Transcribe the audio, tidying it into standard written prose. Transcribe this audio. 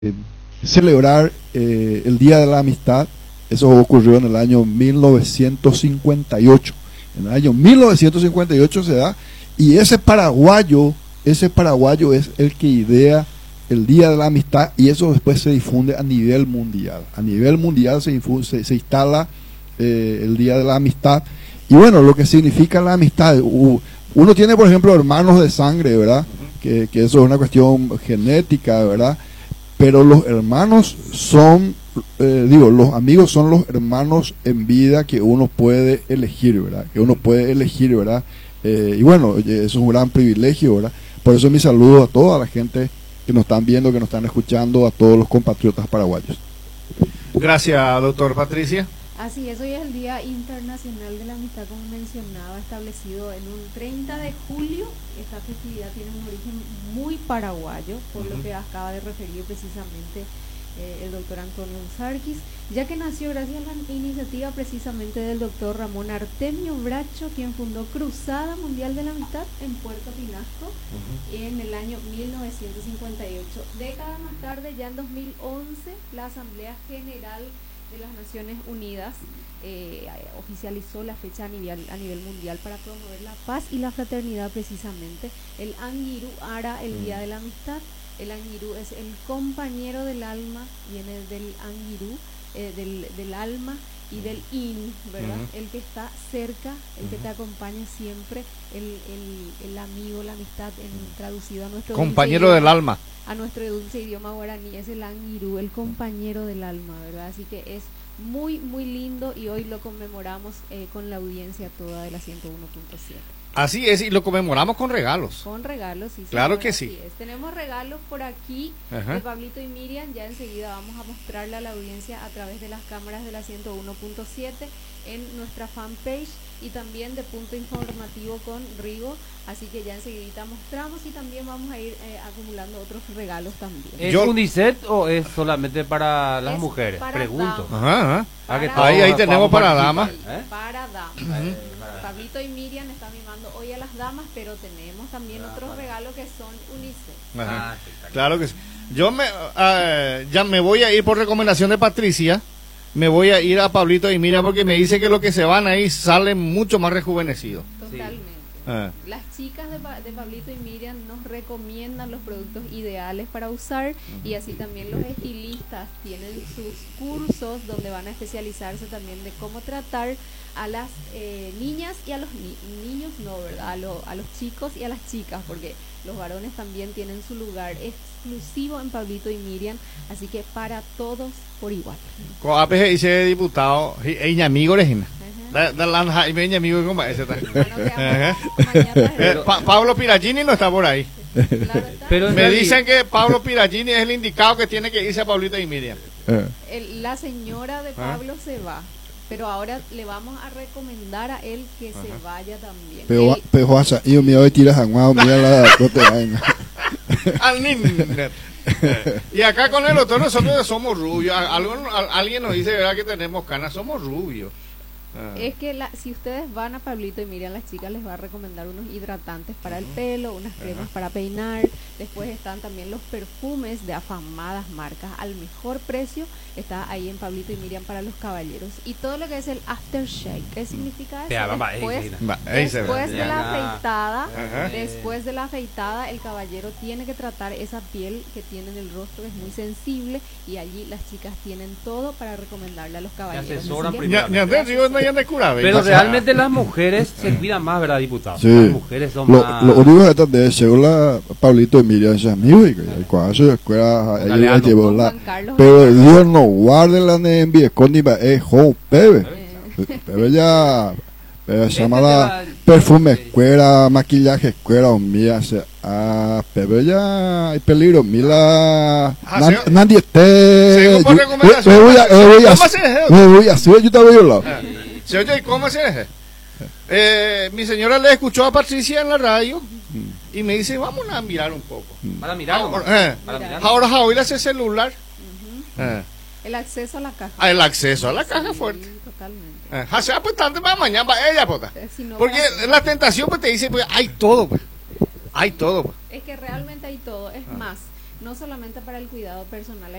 celebrar el Día de la Amistad. Eso ocurrió en el año 1958. En el año 1958 se da, y ese paraguayo es el que idea el Día de la Amistad, y eso después se difunde a nivel mundial. A nivel mundial se instala el Día de la Amistad. Y bueno, lo que significa la amistad, uno tiene, por ejemplo, hermanos de sangre, ¿verdad? Que eso es una cuestión genética, ¿verdad? Pero los hermanos son, los amigos son los hermanos en vida que uno puede elegir, ¿verdad? Y bueno, eso es un gran privilegio, ¿verdad? Por eso mi saludo a toda la gente que nos están viendo, que nos están escuchando, a todos los compatriotas paraguayos. Gracias, doctor Patricia. Así es, hoy es el Día Internacional de la Amistad, como mencionaba, establecido en un 30 de julio. Esta festividad tiene un origen muy paraguayo, por lo que acaba de referir precisamente el doctor Antonio Sarkis, ya que nació gracias a la iniciativa precisamente del doctor Ramón Artemio Bracho, quien fundó Cruzada Mundial de la Amistad en Puerto Pinasco en el año 1958. Décadas más tarde, ya en 2011, la Asamblea General de las Naciones Unidas oficializó la fecha a nivel mundial para promover la paz y la fraternidad, precisamente. El Anguirú Ara, el Día de la Amistad. El Anguirú es el compañero del alma, viene del Anguirú, del alma y del Inu, ¿verdad? El que está cerca, el que te acompaña siempre, el amigo, la amistad, traducido a nuestro compañero dulce del alma. A nuestro dulce idioma guaraní es el Anguirú, el compañero del alma, ¿verdad? Así que es muy, muy lindo, y hoy lo conmemoramos con la audiencia toda de la 101.7. Así es, y lo conmemoramos con regalos. Con regalos, sí. Claro señor, que sí. Tenemos regalos por aquí de Pablito y Miriam. Ya enseguida vamos a mostrarle a la audiencia a través de las cámaras de la 101.7 en nuestra fanpage, y también de Punto Informativo con Rigo. Así que ya enseguida mostramos, y también vamos a ir acumulando otros regalos también. ¿Es Uniset o es solamente para las mujeres? Para pregunto. damas. Ahí tenemos para damas. Para damas. Pablito y Miriam están mimando hoy a las damas, pero tenemos también otros regalos que son unisex. Claro que sí. Yo ya me voy a ir por recomendación de Patricia. Me voy a ir a Pablito y Miriam, porque me dice que los que se van ahí salen mucho más rejuvenecidos. Totalmente. Las chicas de Pablito y Miriam nos recomiendan los productos ideales para usar, y así también los estilistas tienen sus cursos donde van a especializarse también de cómo tratar a las niñas y a los niños, no, ¿verdad? A los chicos y a las chicas, porque los varones también tienen su lugar exclusivo en Pablito y Miriam, así que para todos por igual. Con APG dice diputado, y amigo Regina. Pablo Piragini no está por ahí. Pero me dicen que Pablo Piragini es el indicado que tiene que irse a Pablito y Miriam. La señora de Pablo se va, pero ahora le vamos a recomendar a él que se vaya también. Pero yo me voy a tirar a mira la al niño. Y acá con el doctor nosotros somos rubios. Alguien nos dice, ¿verdad?, que tenemos canas, somos rubios. Es que si ustedes van a Pablito y Miriam, las chicas les va a recomendar unos hidratantes para el pelo, unas cremas para peinar. Después están también los perfumes de afamadas marcas al mejor precio. Está ahí en Pablito y Miriam para los caballeros. Y todo lo que es el aftershave. ¿Qué significa eso? Después de la afeitada, el caballero tiene que tratar esa piel que tiene en el rostro, que es muy sensible, y allí las chicas tienen todo para recomendarle a los caballeros. Pero realmente las mujeres se cuidan más, ¿verdad, diputado? Sí. Las mujeres son más... Lo único que está de seguro Pablito y Miriam es amigo, y cuando se escuela ella llevó la... Pero Dios no guarde la envidia, con ni es jo bebe. Bebe ya se llama la perfume escuela, maquillaje escuela, o mía, pero ya hay peligro, mira, nadie esté, me voy a subir, yo te voy a lado. ¿Se oye cómo se es? Mi señora le escuchó a Patricia en la radio y me dice, vamos a mirar un poco. Para mirar. Ahora hoy ese celular. El acceso a la caja. El acceso a la caja fuerte. Totalmente. Pues tanto para mañana para ella, pota. Porque la tentación pues te dice, pues hay todo, pues. Hay todo, pues. Es que realmente hay todo. Es más, no solamente para el cuidado personal.